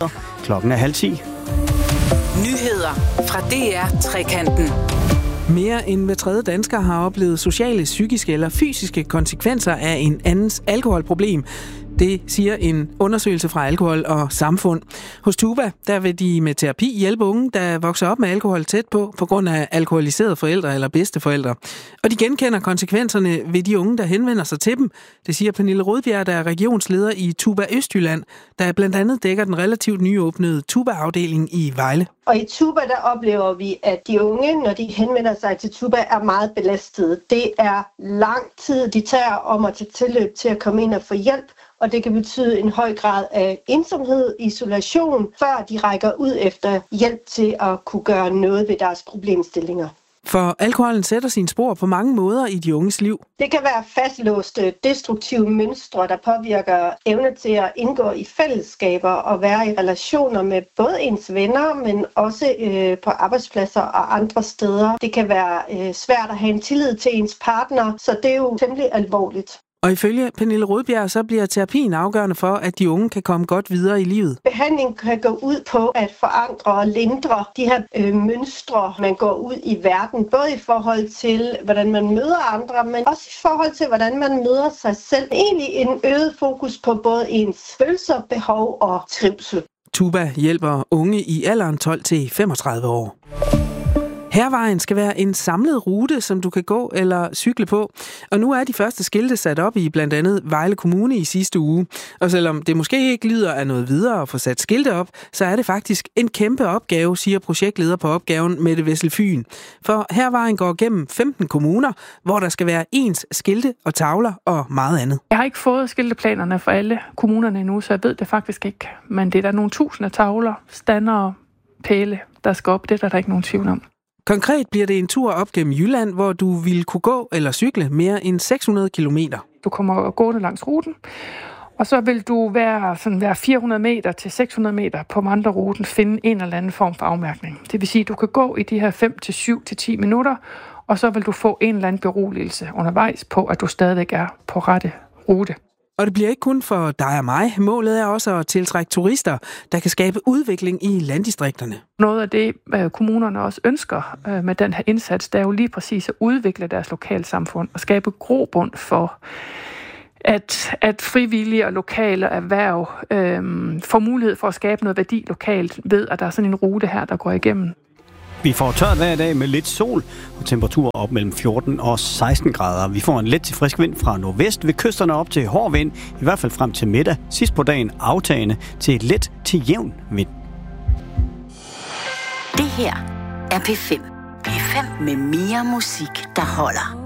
Klokken er 9:30. Nyheder fra DR Trekanten. Mere end hver tredje dansker har oplevet sociale, psykiske eller fysiske konsekvenser af en andens alkoholproblem. Det siger en undersøgelse fra Alkohol og Samfund. Hos Tuba, der vil de med terapi hjælpe unge, der vokser op med alkohol tæt på grund af alkoholiserede forældre eller bedsteforældre. Og de genkender konsekvenserne ved de unge, der henvender sig til dem. Det siger Pernille Rodbjerg, der er regionsleder i Tuba Østjylland, der blandt andet dækker den relativt nyåbnede Tuba-afdeling i Vejle. Og i Tuba, der oplever vi, at de unge, når de henvender sig til Tuba, er meget belastede. Det er lang tid, de tager om at tage tilløb til at komme ind og få hjælp. Og det kan betyde en høj grad af ensomhed, isolation, før de rækker ud efter hjælp til at kunne gøre noget ved deres problemstillinger. For alkoholen sætter sine spor på mange måder i de unges liv. Det kan være fastlåste, destruktive mønstre, der påvirker evne til at indgå i fællesskaber og være i relationer med både ens venner, men også på arbejdspladser og andre steder. Det kan være svært at have en tillid til ens partner, så det er jo temmelig alvorligt. Og ifølge Pernille Rodbjerg, så bliver terapien afgørende for, at de unge kan komme godt videre i livet. Behandling kan gå ud på at forandre og lindre de her mønstre, man går ud i verden. Både i forhold til, hvordan man møder andre, men også i forhold til, hvordan man møder sig selv. Egentlig en øget fokus på både ens følelser, behov og trivsel. Tuba hjælper unge i alderen 12-35 år. Hærvejen skal være en samlet rute, som du kan gå eller cykle på. Og nu er de første skilte sat op i blandt andet Vejle Kommune i sidste uge. Og selvom det måske ikke lyder af noget videre at få sat skilte op, så er det faktisk en kæmpe opgave, siger projektleder på opgaven Mette Wessel Fyn. For Hærvejen går gennem 15 kommuner, hvor der skal være ens skilte og tavler og meget andet. Jeg har ikke fået skilteplanerne for alle kommunerne endnu, så jeg ved det faktisk ikke. Men det er der nogle tusinder tavler, stander, pæle, der skal op. Det er der ikke nogen tvivl om. Konkret bliver det en tur op gennem Jylland, hvor du vil kunne gå eller cykle mere end 600 kilometer. Du kommer gående langs ruten, og så vil du være 400 meter til 600 meter på vandreruten finde en eller anden form for afmærkning. Det vil sige, at du kan gå i de her 5 til 7 til 10 minutter, og så vil du få en eller anden beroligelse undervejs på, at du stadigvæk er på rette rute. Og det bliver ikke kun for dig og mig. Målet er også at tiltrække turister, der kan skabe udvikling i landdistrikterne. Noget af det, kommunerne også ønsker med den her indsats, det er jo lige præcis at udvikle deres lokalsamfund og skabe grobund for, at frivillige og lokale erhverv får mulighed for at skabe noget værdi lokalt ved, at der er sådan en rute her, der går igennem. Vi får tørt hver dag med lidt sol og temperaturer op mellem 14 og 16 grader. Vi får en let til frisk vind fra nordvest ved kysterne op til hård vind, i hvert fald frem til middag. Sidst på dagen aftagende til et let til jævn vind. Det her er P5. P5 med mere musik, der holder.